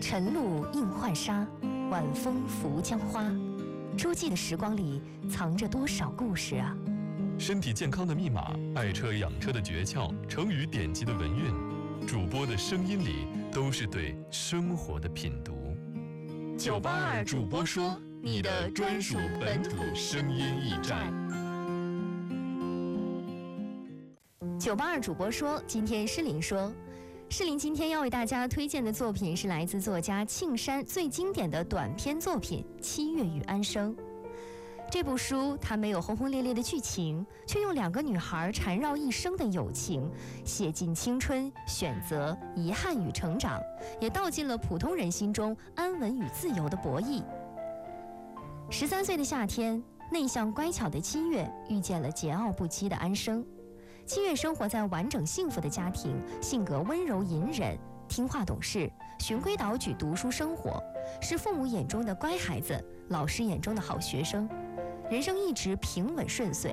晨露映浣纱，晚风拂江花。诸暨的时光里藏着多少故事啊！ 身体健康的密码，爱车养车的诀窍，成语典籍的文韵，主播的声音里都是对生活的品读。982主播说，你的专属本土声音驿站。 982主播说，今天诗琳说，诗琳今天要为大家推荐的作品是来自作家庆山最经典的短篇作品《七月与安生》。这部书它没有轰轰烈烈的剧情，却用2个女孩缠绕一生的友情，写尽青春、选择、遗憾与成长，也道尽了普通人心中安稳与自由的博弈。13岁的夏天，内向乖巧的七月遇见了桀骜不羁的安生。七月生活在完整幸福的家庭，性格温柔隐忍，听话懂事，循规蹈矩读书生活，是父母眼中的乖孩子，老师眼中的好学生。人生一直平稳顺遂，